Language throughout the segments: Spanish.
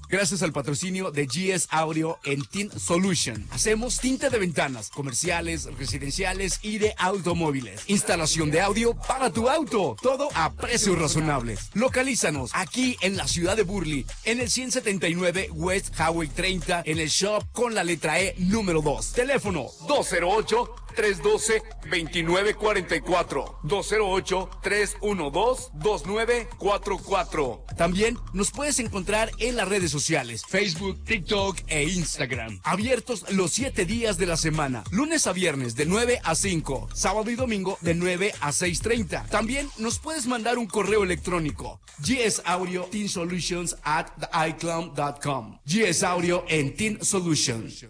Gracias al patrocinio de GS Audio en Tint Solution. Hacemos tinte de ventanas, comerciales, residenciales y de automóviles. Instalación de audio para tu auto. Todo a precios razonables. Localízanos aquí en la ciudad de Burley, en el 179 West Highway 30, en el shop con la letra E número 2. Teléfono 208-312-2944. 208-312-2944. También nos puedes encontrar en las redes sociales, Facebook, TikTok e Instagram. Abiertos los 7 días de la semana, lunes a viernes de 9 a 5, sábado y domingo de 9 a 6:30. También nos puedes mandar un correo electrónico, gsaudioteensolutions@icloud.com. GS Audio en Teen Solutions.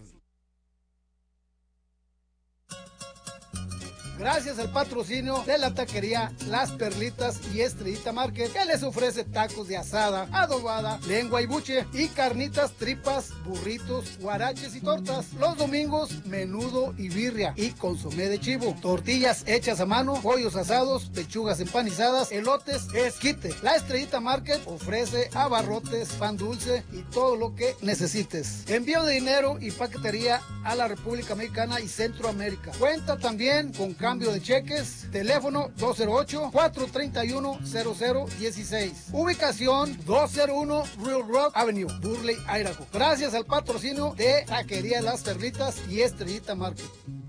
Gracias al patrocinio de la taquería Las Perlitas y Estrellita Market, que les ofrece tacos de asada, adobada, lengua y buche y carnitas, tripas, burritos, guaraches y tortas. Los domingos, menudo y birria y consomé de chivo, tortillas hechas a mano, pollos asados, pechugas empanizadas, elotes, esquite. La Estrellita Market ofrece abarrotes, pan dulce y todo lo que necesites. Envío de dinero y paquetería a la República Mexicana y Centroamérica. Cuenta también con cambio de cheques. Teléfono 208-431-0016. Ubicación 201 Real Rock Avenue, Burley, Idaho. Gracias al patrocinio de Taquería Las Perlitas y Estrellita Market.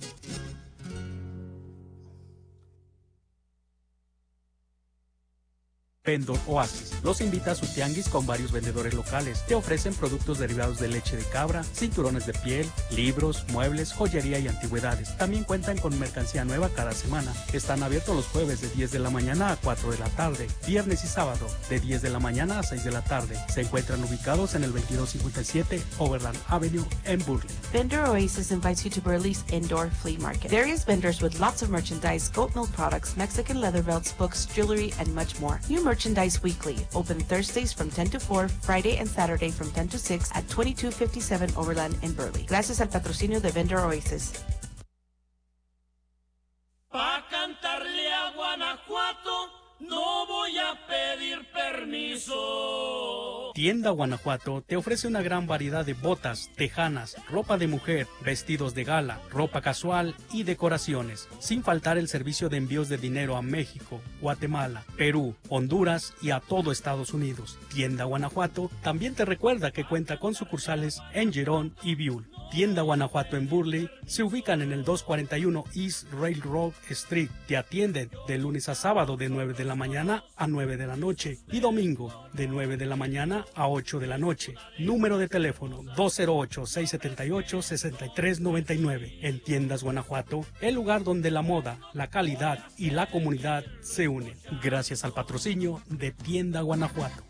Vendor Oasis los invita a su tianguis con varios vendedores locales. Te ofrecen productos derivados de leche de cabra, cinturones de piel, libros, muebles, joyería y antigüedades. También cuentan con mercancía nueva cada semana. Están abiertos los jueves de 10 de la mañana a 4 de la tarde, viernes y sábado de 10 de la mañana a 6 de la tarde. Se encuentran ubicados en el 2257 Overland Avenue en Burley. Vendor Oasis invites you to Burley's Indoor Flea Market. Various vendors with lots of merchandise, goat milk products, Mexican leather belts, books, jewelry, and much more. New merchandise weekly. Open Thursdays from 10 to 4, Friday and Saturday from 10 to 6 at 2257 Overland in Burley. Gracias al patrocinio de Vendor Oasis. Pa' cantarle a Guanajuato no voy a pedir permiso. Tienda Guanajuato te ofrece una gran variedad de botas, tejanas, ropa de mujer, vestidos de gala, ropa casual y decoraciones, sin faltar el servicio de envíos de dinero a México, Guatemala, Perú, Honduras y a todo Estados Unidos. Tienda Guanajuato también te recuerda que cuenta con sucursales en Girón y Biul. Tienda Guanajuato en Burley se ubican en el 241 East Railroad Street. Te atienden de lunes a sábado de 9 de la mañana a 9 de la noche y domingo de 9 de la mañana a 8 de la noche. Número de teléfono 208-678-6399. En Tiendas Guanajuato, el lugar donde la moda, la calidad y la comunidad se unen. Gracias al patrocinio de Tienda Guanajuato.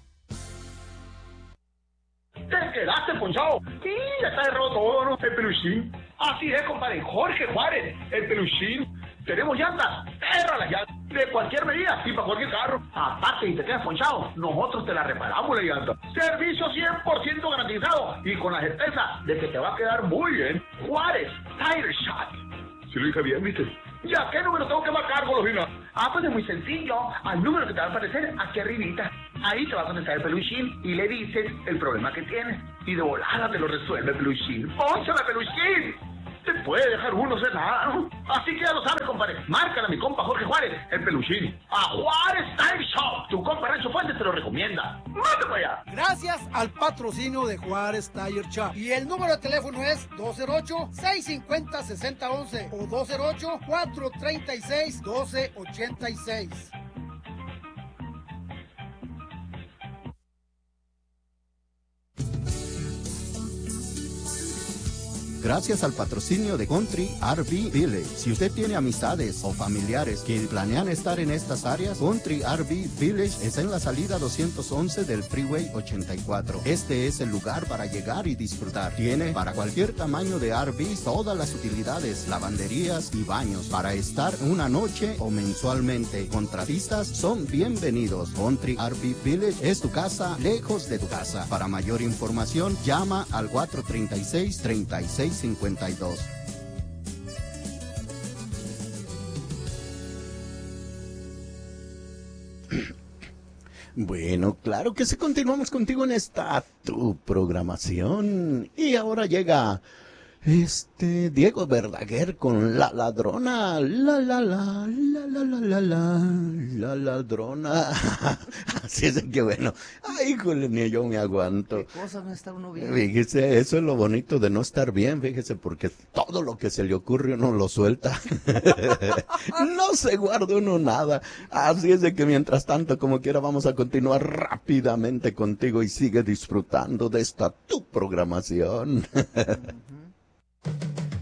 Te quedaste ponchado. Sí, ya está errado todo, ¿no? El peluchín. Así es, compadre. Jorge Juárez, el peluchín. Tenemos llantas, perra las llantas, de cualquier medida, y para cualquier carro. Aparte, si te quedas ponchado, nosotros te la reparamos la llanta. Servicio 100% garantizado y con la certeza de que te va a quedar muy bien. Juárez Tire Shop. Si lo dije bien, ¿viste? ¿Y a qué número tengo que marcar, Golosina? Pues es muy sencillo. Al número que te va a aparecer aquí arribita. Ahí te va a contestar el peluchín y le dices el problema que tienes. Y de volada te lo resuelve el peluchín. ¡Pónchame, peluchín! Te puede dejar uno sin nada, ¿no? Así que ya lo sabes, compadre. Márcale a mi compa Jorge Juárez, el peluchín. A Juárez Tire Shop. Tu compa Rancho Fuentes te lo recomienda. ¡Mate para allá! Gracias al patrocinio de Juárez Tire Shop. Y el número de teléfono es 208-650-6011 o 208-436-1286. Gracias al patrocinio de Country RV Village. Si usted tiene amistades o familiares que planean estar en estas áreas, Country RV Village es en la salida 211 del Freeway 84. Este es el lugar para llegar y disfrutar. Tiene para cualquier tamaño de RV todas las utilidades, lavanderías y baños para estar una noche o mensualmente. Contratistas son bienvenidos. Country RV Village es tu casa lejos de tu casa. Para mayor información, llama al 436-3652. Bueno, claro que sí, continuamos contigo en esta tu programación. Y ahora llega Diego Verdaguer con La Ladrona, la ladrona. Así es que bueno, ay, híjole, ni yo me aguanto. ¿Qué cosa no está uno bien? Fíjese, eso es lo bonito de no estar bien, fíjese, porque todo lo que se le ocurre uno lo suelta. No se guarda uno nada. Así es de que mientras tanto, como quiera, vamos a continuar rápidamente contigo y sigue disfrutando de esta tu programación.